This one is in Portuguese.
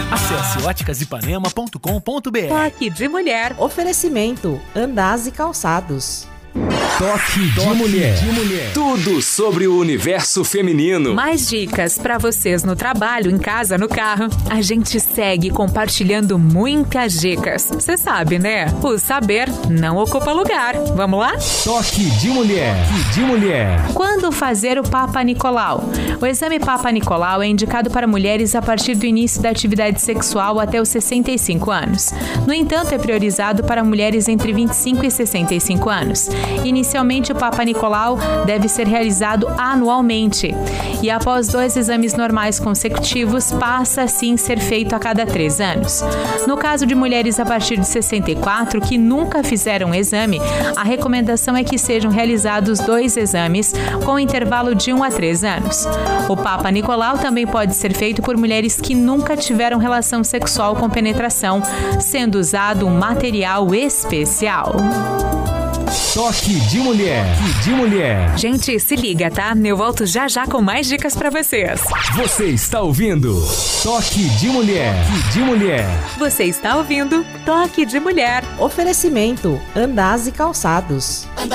Acesse óticasipanema.com.br. Toque de mulher. Oferecimento Andaz e Calçados. Toque de mulher. Tudo sobre o universo feminino. Mais dicas pra vocês no trabalho, em casa, no carro. A gente segue compartilhando muitas dicas. Você sabe, né? O saber não ocupa lugar. Vamos lá? Toque de mulher. Quando fazer o Papa Nicolau? O exame Papa Nicolau é indicado para mulheres a partir do início da atividade sexual até os 65 anos. No entanto, é priorizado para mulheres entre 25 e 65 anos. Inicialmente, o Papa Nicolau deve ser realizado anualmente e após 2 exames normais consecutivos, passa assim a ser feito a cada 3 anos. No caso de mulheres a partir de 64 que nunca fizeram exame, a recomendação é que sejam realizados 2 exames com intervalo de 1 a 3 anos. O Papa Nicolau também pode ser feito por mulheres que nunca tiveram relação sexual com penetração, sendo usado um material especial. Toque de mulher. Gente, se liga, tá? Eu volto já com mais dicas pra vocês. Você está ouvindo Toque de mulher. Você está ouvindo Toque de Mulher. Oferecimento Andaz e Calçados.